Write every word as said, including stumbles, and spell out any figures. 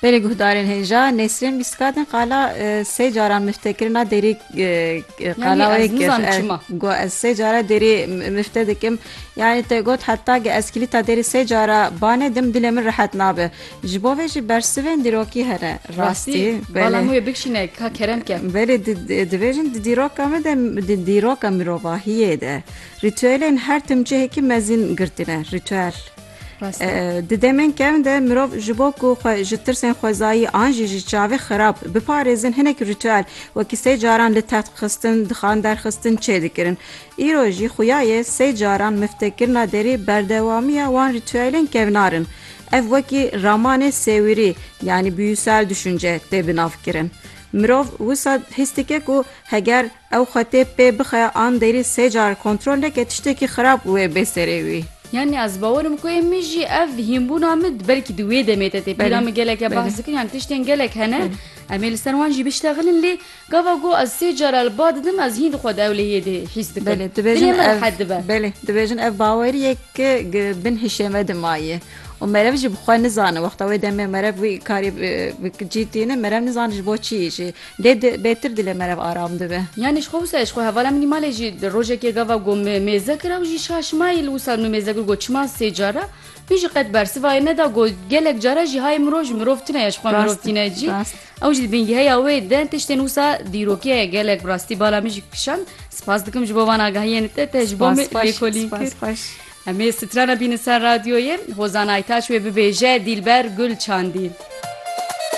بله گهدارین هنجا نسرین بیسکاتن قالا سه جاران مفتکرنا دری قالا از وی نظام چما؟ گو از سه جارا دری مفتدکم يعني تقول حتى اسكلي تدري سجارة بانه دم دل من راحت نابه جبوه برسوين ديروكي هره راستي بالا مو بكشينه کا کرم که بله ديفيجن ديروكا مده ديروكا مروبا هي ده ريتوالين هر تمجه کی مزین گرتنه ريتوال ددمن کم ده مروف جبو کو جترسن خوزایی آنجی جاوی خراب بپارزن هنک ریتوال و کی سه جاران لتات خستن دخان در خستن چه دکرن ایروجی خویای سه جاران مفتکرنا دری بردوامی وان ریتوالین کونارن ev vaki ramane seviri yani büyüsel düşünce de binafkirin. Mirov wisa histike ku heger ew xete pe bixaya an deri sê car kontroleke tiştekî xirab wê bêserê wî. Yani az bawarım ku em jî ev hînbûna min belkî di wê demê te tê pîra min gelek e bahs dikin yani tiştên gelek hene em ê li ser wan jî biştexilin lê gava got ez sê car li ba didim ez hîn dixwe ewlehiyê de hîs dikim. Belê dibêjin ev belê dibêjin ev baweriyek bin hişême dimaye. و مرف جی بخواه نزانه وقتا وی دمه مرف وی کاری جیتینه مرف نزانه جبو چیه جی لید بهتر دل مرف آرام دبه یعنی شخو سه شخو حوالا منیماله جی روژه که گوا گو میزه کرا و جی شاشمایل وصل نو میزه گو چما سه جارا بیش قد برسی وای ندا گو گلک جارا جی های مروج مروفتنه یا شخو مروفتنه جی او جی بینگی های اوی دن تشتن وسا دیروکیه گلک براستی بالا میجی کشان سپاس دکم جبو وانا گاهین ته تجبو میکولین کر امی سترana بین سر رادیوی هوزان ایتاش و ببیجه دیلبر گل چاندیل